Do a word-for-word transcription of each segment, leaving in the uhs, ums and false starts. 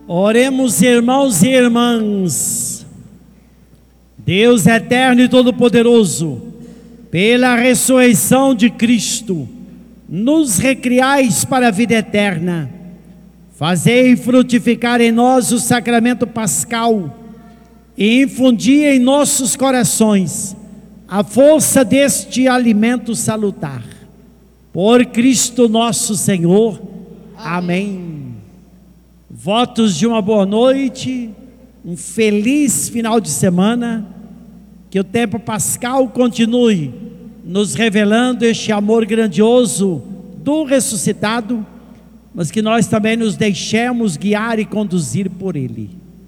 Oremos, irmãos e irmãs. Deus eterno e todo-poderoso, pela ressurreição de Cristo, nos recriais para a vida eterna. Fazei frutificar em nós o sacramento pascal e infundi em nossos corações a força deste alimento salutar. Por Cristo nosso Senhor. Amém. Votos de uma boa noite, um feliz final de semana, que o tempo pascal continue nos revelando este amor grandioso do ressuscitado, mas que nós também nos deixemos guiar e conduzir por Ele.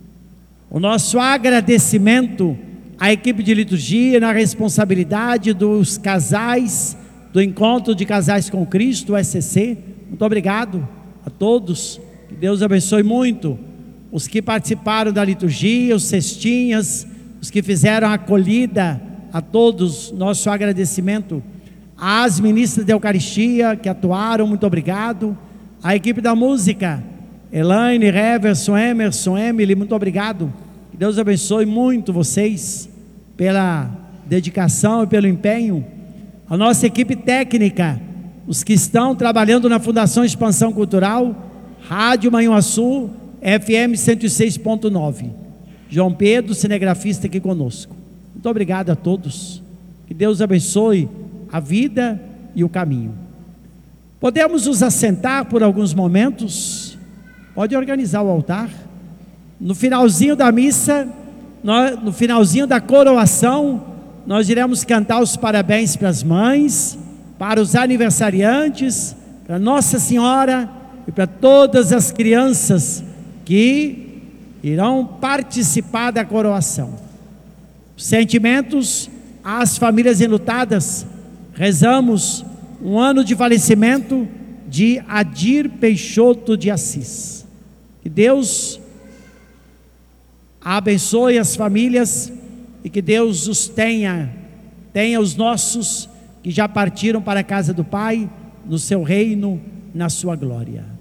O nosso agradecimento à equipe de liturgia, na responsabilidade dos casais, do Encontro de Casais com Cristo, o S C C. Muito obrigado a todos, que Deus abençoe muito os que participaram da liturgia, os cestinhas, os que fizeram a acolhida, a todos, nosso agradecimento. Às ministras da Eucaristia que atuaram, muito obrigado. A equipe da música, Elaine, Reverson, Emerson, Emily, muito obrigado. Que Deus abençoe muito vocês pela dedicação e pelo empenho. A nossa equipe técnica, os que estão trabalhando na Fundação Expansão Cultural, Rádio Manhuaçu, F M cento e seis ponto nove. João Pedro, cinegrafista, aqui conosco. Muito obrigado a todos. Que Deus abençoe a vida e o caminho. Podemos nos assentar por alguns momentos? Pode organizar o altar. No finalzinho da missa, nós, no finalzinho da coroação, nós iremos cantar os parabéns para as mães, para os aniversariantes, para Nossa Senhora e para todas as crianças que irão participar da coroação. Sentimentos às famílias enlutadas. Rezamos um ano de falecimento de Adir Peixoto de Assis. Que Deus abençoe as famílias e que Deus os tenha, tenha os nossos que já partiram para a casa do Pai, no seu reino, na sua glória.